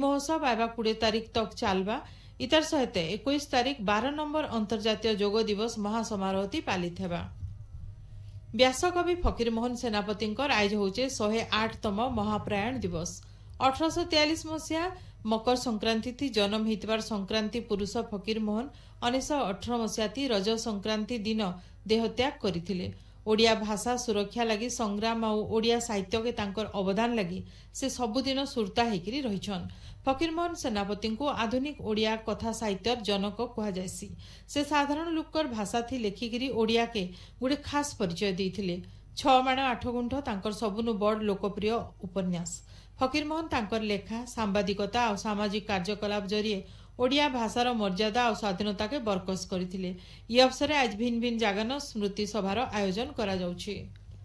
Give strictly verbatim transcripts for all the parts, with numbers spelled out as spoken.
महोत्सव आवा कोड़े तारीख तक चलवा इतार सहित इक्कीस तारीख बारह नंबर अंतर्जातीय योग दिवस महासमारोह पालित हेबा। व्यासकवि फकीरमोहन सेनापति आज होचे शहे आठतम महाप्रयाण दिवस। अठरश तेयालीस मसीहा मकर संक्रांति थी जन्म होइतबार संक्रांति पुरुष फकीरमोहन उन्नीस अठर मसीहा थी रज संक्रांति दिन देहत्याग करथिले। ओडिया भाषा सुरक्षा लगी संग्राम और ओडिया साहित्य के तांकर अवदान लगी से सबुदिन सुरता होकरी रहिछन। फकीरमोहन सेनापति को आधुनिक ओडिया कथा साहित्यर जनक कहुसी। से साधारण लोकर भाषा थी लेखिकी ओडिया के गोटे खास परिचय देथिले। छ माण आठ गुंठ तांकर सबुनु बड़ लोकप्रिय उपन्यास। फकीरमोहन तांकर लेखा सांबादिकता और सामाजिक कार्यकलाप जरिए ओडिया भाषार मर्यादा और स्वाधीनता के बरकस करथिले। ये अवसर आज भिन्न भिन्न जागन स्मृति सभार आयोजन करा जाउछि।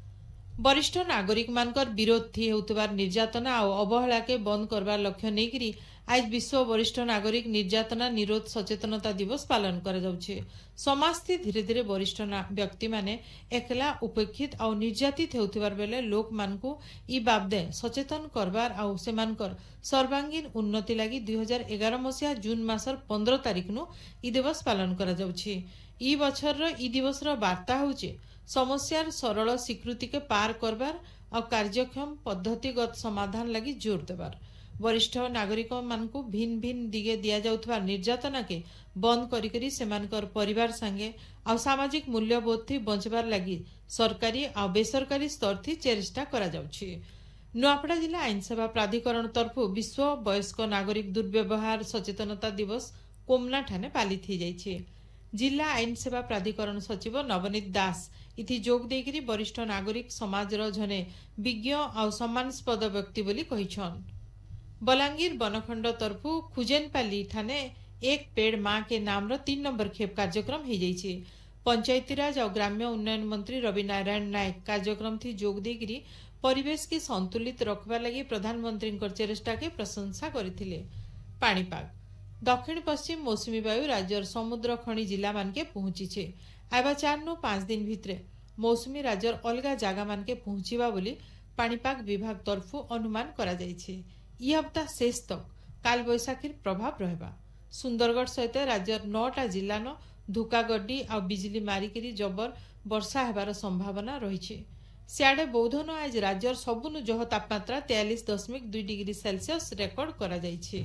वरिष्ठ नागरिक मानकर विरोध थी होतबार निर्यातना और अवहेला के बंद करबार लक्ष्य नेकरी आज विश्व वरिष्ठ नागरिक निर्यातना निरोध सचेतनता दिवस पालन करा जाउछि। समाज थी धीरे धीरे वरिष्ठ व्यक्ति माने एकला उपेक्षित और निर्यातित होतबार बेले लोक मानकु ई बाबदे सचेतन करबार और सेमानकर सर्वांगीन उन्नति लगी दुई हजार एगार मसीहा जून मासर पंद्रह तारीख नु ई दिवस पालन करा जाउछि। ई बछर ई दिवस रो वार्ता होछि समस्यार सरल स्वीकृति के पार करबार और कार्यक्षम पद्धतिगत समाधान लगी जोर देबार। वरिष्ठ नागरिक मानकु भिन्न भिन्न दिगे दिया जाउथबा निर्यातना के बंद करी करी सेमानकर परिवार संगे और सामाजिक मूल्यबोध थी बंचबार लगी सरकारी और बेसरकारी स्तर थी चेष्टा करा जाउछि। नुआपड़ा जिला आईन सेवा प्राधिकरण तरफु विश्व वयस्क नागरिक दुर्व्यवहार सचेतनता दिवस कोमला ठाने पालित हो जाइछि। जिला आईन सेवा प्राधिकरण सचिव नवनीत दास इथि जोग देकरी वरिष्ठ नागरिक समाजर जने विज्ञ और सम्मानस्पद व्यक्ति बोली कहिछन। बलांगीर बनखंड तरफु खुजेनपाली ठाने एक पेड़ मां के नाम रो तीन नंबर खेप कार्यक्रम हो जाइछि। पंचायतीराज और ग्राम्य उन्नयन मंत्री रवि नारायण नायक कार्यक्रम थी जोग देकरी परिवेश की संतुलित रखबा लगी प्रधानमंत्री चेष्टा के प्रशंसा करथिले। पाणीपाग दक्षिण पश्चिम मौसुमी वायु राज्यर समुद्र खणी जिला मान के पहुंची आवा चार नु पांच दिन भितरे मौसुमी राज्यर अलगा जागा मान के पहुंचीबा बोली पाणीपाग विभाग तरफु अनुमान करा जाइछे। ई हप्ताह शेष तक काल बैशाखीर प्रभाव रहबा। सुंदरगढ़ सहित राज्यर नौटा जिला न धुकागड्डी और बिजली मारिकी जबर वर्षा हेबार संभावना रही। सियाड़े बौद्धन आज राज्यर सबुनु जह तापमात्रा तेयालीस दशमिक दुई डिग्री सेल्सियस रेकर्ड करा जाइछे।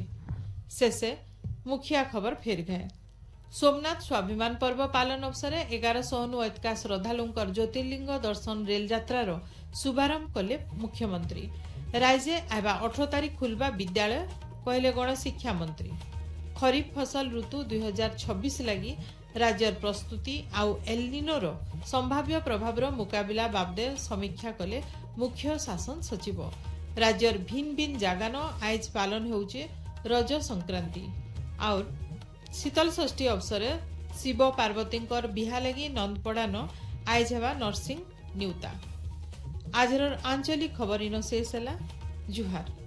शेषे मुखिया खबर फेर गए। सोमनाथ स्वाभिमान पर्व पालन अवसर एगार शहनु अतका श्रद्धालुंकर ज्योतिर्लिंग दर्शन रेल यात्रार शुभारंभ कले मुख्यमंत्री। राज्य आवा अठारह तारीख खुलबा विद्यालय कहले गणशिक्षा मंत्री। खरीफ फसल ऋतु दुई हजार छब्बीस लगी राज्यर प्रस्तुति आउ एलनिनोर संभाव्य प्रभावर मुकाबिला बाबदे समीक्षा कले मुख्य शासन सचिव। राज्यर भिन्न भिन्न जागान आज पालन होउचे रज संक्रांति और शीतल षष्ठी अवसर शिव पार्वतींकर बिहा लगी नंदपड़ान आज हेबा नरसिंह न्यूता। आजर आंचलिक खबर इन शेष है। जुहार।